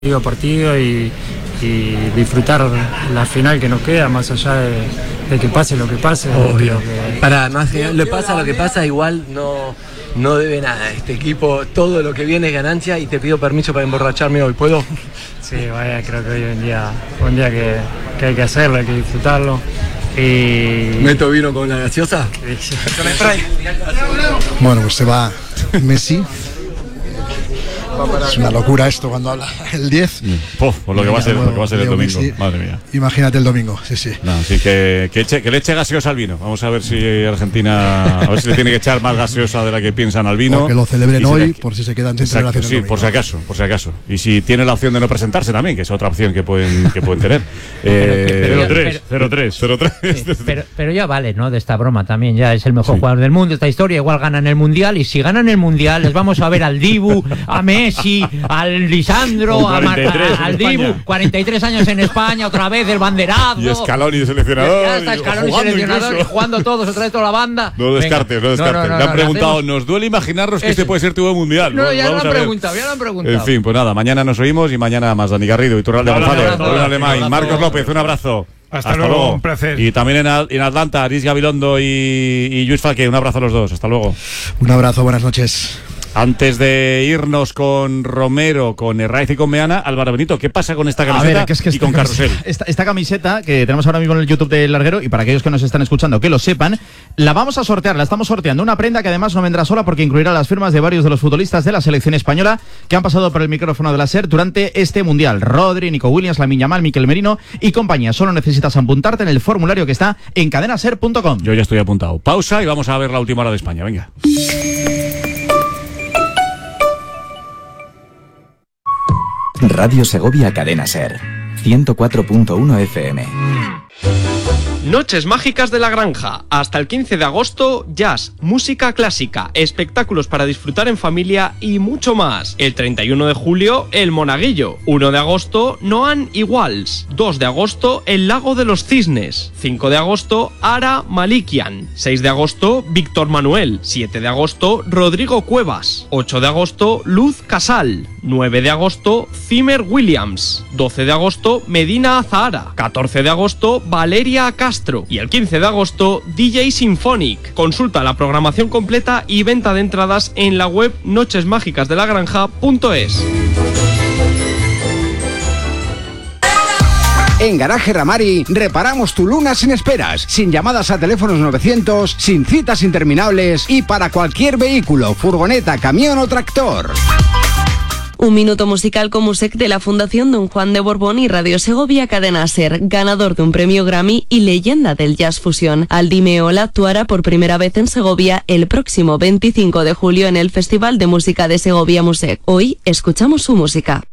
partido y disfrutar la final que nos queda, más allá de que pase lo que pase. Obvio. Para más le pasa lo que pasa, igual no debe nada este equipo, todo lo que viene es ganancia. Y te pido permiso para emborracharme hoy, ¿puedo? Sí, vaya, creo que hoy es un día que hay que hacerlo, hay que disfrutarlo. Y... ¿Meto vino con la gaseosa? Bueno, pues se va Messi. Es una locura esto cuando habla el 10. Por lo que va a ser, el domingo. Messi, madre mía. Imagínate el domingo, sí. No, así que le eche gaseosa al vino. Vamos a ver si Argentina, a ver si le tiene que echar más gaseosa de la que piensan al vino. O que lo celebren hoy, por si se quedan sin celebración. Sí, por si acaso. Y si tiene la opción de no presentarse también, que es otra opción que pueden tener. 0-3. Pero ya vale, ¿no? De esta broma también. Ya es el mejor jugador del mundo. Esta historia igual ganan el Mundial. Y si ganan el Mundial, les vamos a ver al Dibu, a Messi, al Lisandro, al Dibu, 43 años en España, otra vez el banderazo. Y Scaloni de seleccionador. Ya está Scaloni seleccionador y jugando todos, otra vez toda la banda. No descartes. Le han preguntado, ¿nos duele imaginarnos que este puede ser tu buen mundial? No, ya lo han preguntado. En fin, pues nada, mañana nos oímos y mañana más Dani Garrido y Turralde González, Alemán, Marcos López, un abrazo. Hasta luego, un placer. Y también en Atlanta, Aris Gabilondo y Luis Falque, un abrazo a los dos. Hasta luego. Un abrazo, buenas noches. Antes de irnos con Romero, con Herraiz y con Meana, Álvaro Benito, ¿qué pasa con esta camiseta y con Carrusel? Esta camiseta que tenemos ahora mismo en el YouTube del Larguero, y para aquellos que nos están escuchando que lo sepan, la vamos a sortear, la estamos sorteando. Una prenda que además no vendrá sola porque incluirá las firmas de varios de los futbolistas de la selección española que han pasado por el micrófono de la SER durante este Mundial. Rodri, Nico Williams, Lamine Yamal, Mikel Merino y compañía. Solo necesitas apuntarte en el formulario que está en cadenaser.com. Yo ya estoy apuntado. Pausa y vamos a ver la última hora de España. Venga. Radio Segovia Cadena Ser 104.1 FM. Noches mágicas de la granja. Hasta el 15 de agosto, jazz, música clásica, espectáculos para disfrutar en familia y mucho más. El 31 de julio, el Monaguillo. 1 de agosto, Noan Iguals. 2 de agosto, el Lago de los Cisnes. 5 de agosto, Ara Malikian. 6 de agosto, Víctor Manuel. 7 de agosto, Rodrigo Cuevas. 8 de agosto, Luz Casal. 9 de agosto, Zimmer Williams. 12 de agosto, Medina Azahara. 14 de agosto, Valeria Castro. Y el 15 de agosto, DJ Symphonic. Consulta la programación completa y venta de entradas en la web nochesmágicasdelagranja.es. En Garaje Ramari reparamos tu Luna sin esperas, sin llamadas a teléfonos 900, sin citas interminables y para cualquier vehículo, furgoneta, camión o tractor. Un minuto musical con Musec de la Fundación Don Juan de Borbón y Radio Segovia Cadena Ser, ganador de un premio Grammy y leyenda del jazz fusión. Aldi Meola actuará por primera vez en Segovia el próximo 25 de julio en el Festival de Música de Segovia Musec. Hoy escuchamos su música.